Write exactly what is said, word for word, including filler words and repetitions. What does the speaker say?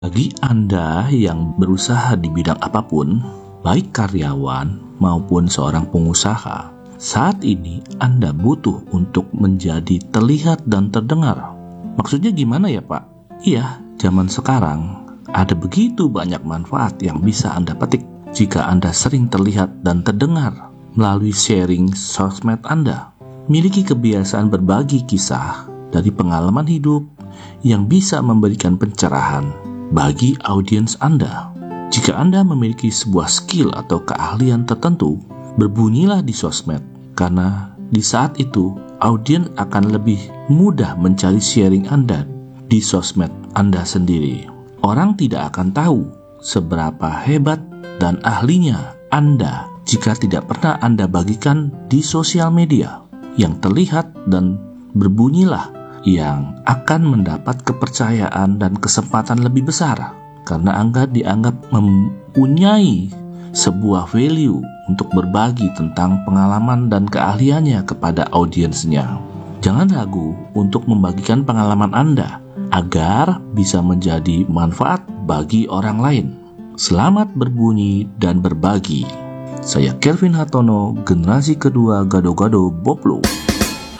Bagi Anda yang berusaha di bidang apapun, baik karyawan maupun seorang pengusaha, saat ini Anda butuh untuk menjadi terlihat dan terdengar. Maksudnya gimana ya Pak? Iya, zaman sekarang ada begitu banyak manfaat yang bisa Anda petik jika Anda sering terlihat dan terdengar melalui sharing sosmed Anda. Miliki kebiasaan berbagi kisah dari pengalaman hidup yang bisa memberikan pencerahan bagi audiens Anda. Jika Anda memiliki sebuah skill atau keahlian tertentu, berbunyilah di sosmed, karena di saat itu audiens akan lebih mudah mencari sharing Anda di sosmed Anda sendiri. Orang tidak akan tahu seberapa hebat dan ahlinya Anda jika tidak pernah Anda bagikan di sosial media. Yang terlihat dan berbunyilah yang akan mendapat kepercayaan dan kesempatan lebih besar, karena Anda dianggap mempunyai sebuah value untuk berbagi tentang pengalaman dan keahliannya kepada audiensnya. Jangan ragu untuk membagikan pengalaman Anda agar bisa menjadi manfaat bagi orang lain. Selamat berbunyi dan berbagi. Saya Kelvin Hartono, generasi kedua Gado-Gado Boplo.